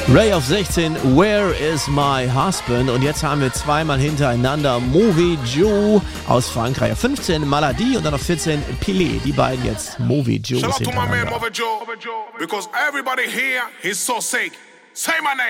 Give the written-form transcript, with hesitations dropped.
Ray auf 16, Where is my husband? Und jetzt haben wir zweimal hintereinander Mauvais Joe aus Frankreich. Auf 15 Maladie und dann auf 14 Pilé. Die beiden jetzt Mauvais Joe Shout out to my man hintereinander. Mauvais Joe, because everybody here is so sick. Say my name.